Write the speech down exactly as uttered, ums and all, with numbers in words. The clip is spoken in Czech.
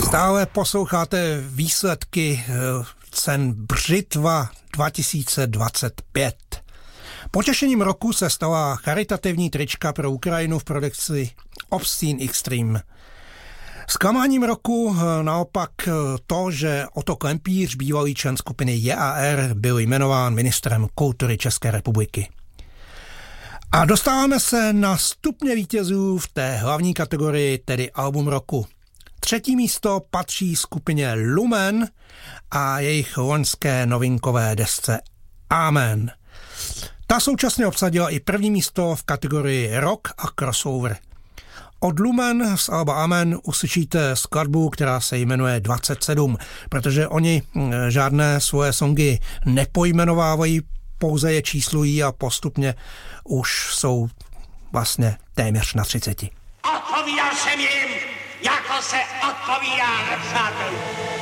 Stále posloucháte výsledky cen Břitva dva tisíce dvacet pět. Potěšením roku se stala charitativní trička pro Ukrajinu v produkci Obscene Extreme. Zklamáním roku naopak to, že Otto Klempíř, bývalý člen skupiny J A R, byl jmenován ministrem kultury České republiky. A dostáváme se na stupně vítězů v té hlavní kategorii, tedy album roku. Třetí místo patří skupině Lumen a jejich loňské novinkové desce Amen. Ta současně obsadila i první místo v kategorii rock a crossover. Od Lumen z alba Amen uslyšíte skladbu, která se jmenuje dvacet sedm, protože oni žádné svoje songy nepojmenovávají, pouze je číslují a postupně už jsou vlastně téměř na třiceti. Odpovídal jsem jim, jako se odpovídá nepřátelům.